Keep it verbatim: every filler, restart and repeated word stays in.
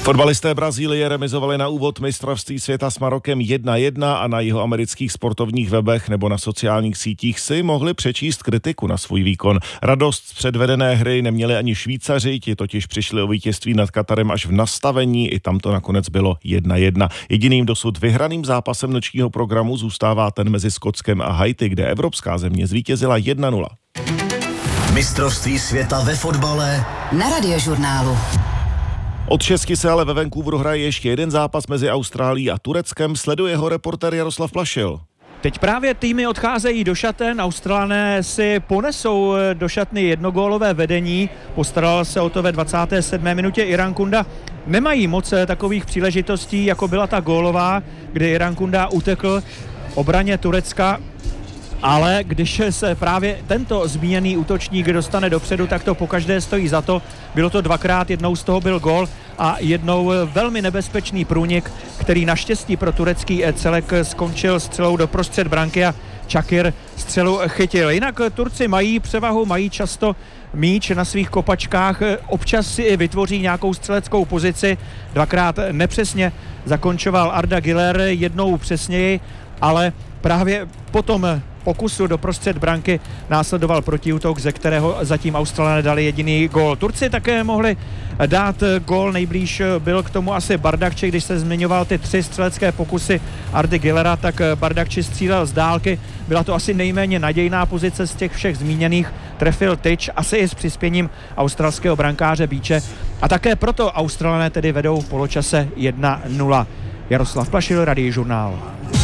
Fotbalisté Brazílie remizovali na úvod mistrovství světa s Marokem jedna jedna a na jihoamerických sportovních webech nebo na sociálních sítích si mohli přečíst kritiku na svůj výkon. Radost z předvedené hry neměli ani Švýcaři, ti totiž přišli o vítězství nad Katarem až v nastavení, i tam to nakonec bylo jedna jedna. Jediným dosud vyhraným zápasem nočního programu zůstává ten mezi Skotskem a Haiti, kde evropská země zvítězila jedna nula. Mistrovství světa ve fotbale na Radiožurnálu. Od šesti se ale ve Vancouveru hraje ještě jeden zápas mezi Austrálií a Tureckem, sleduje ho reportér Jaroslav Plašil. Teď právě týmy odcházejí do šaten, Australané si ponesou do šatny jednogólové vedení, postaral se o to ve dvacáté sedmé minutě Iran Kunda. Nemají moc takových příležitostí, jako byla ta gólová, kdy Iran Kunda utekl obraně Turecka. Ale když se právě tento zmíněný útočník dostane dopředu, tak to pokaždé stojí za to. Bylo to dvakrát, jednou z toho byl gól a jednou velmi nebezpečný průnik, který naštěstí pro turecký celek skončil střelou do prostřed branky a Čakir střelu chytil. Jinak Turci mají převahu, mají často míč na svých kopačkách, občas si i vytvoří nějakou střeleckou pozici. Dvakrát nepřesně zakončoval Arda Güler, jednou přesněji, ale právě potom pokusu do prostřed branky následoval protiútok, ze kterého zatím Australané dali jediný gól. Turci také mohli dát gól, nejblíž byl k tomu asi Bardakči, když se zmiňoval ty tři střelecké pokusy Ardy Gülera, tak Bardakči střílel z dálky, byla to asi nejméně nadějná pozice z těch všech zmíněných, trefil tyč, asi i s přispěním australského brankáře Beache a také proto Australané tedy vedou v poločase jedna nula. Jaroslav Plašil, Radiožurnál.